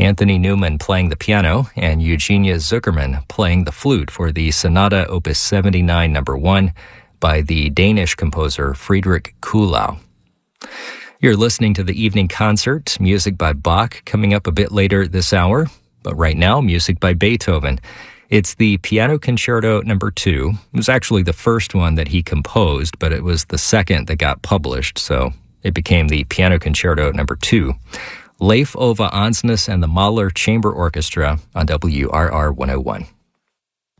Anthony Newman playing the piano, and Eugenia Zuckerman playing the flute for the Sonata Opus 79 No. 1 by the Danish composer Friedrich Kuhlau. You're listening to the Evening Concert, music by Bach, coming up a bit later this hour. But right now, music by Beethoven. It's the Piano Concerto No. 2. It was actually the first one that he composed, but it was the second that got published, so it became the Piano Concerto No. 2. Leif Ove Ansnes and the Mahler Chamber Orchestra on WRR 101.